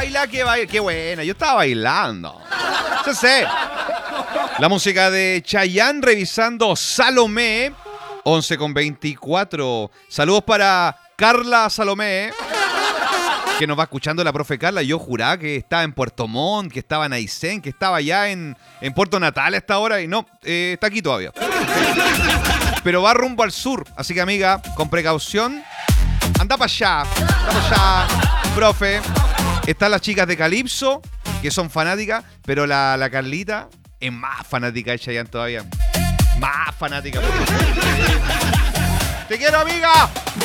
baila, que baila. Qué buena, yo estaba bailando. Yo sé. La música de Chayanne revisando Salomé. 11:24. Saludos para Carla Salomé, que nos va escuchando la profe Carla. Yo juraba que estaba en Puerto Montt, que estaba en Aysén, que estaba ya en Puerto Natal a esta hora. Y no, está aquí todavía. Pero va rumbo al sur. Así que, amiga, con precaución, anda para allá. Profe. Están las chicas de Calypso, que son fanáticas, pero la Carlita es más fanática de Chayanne todavía. Más fanática. ¡Te quiero, amiga!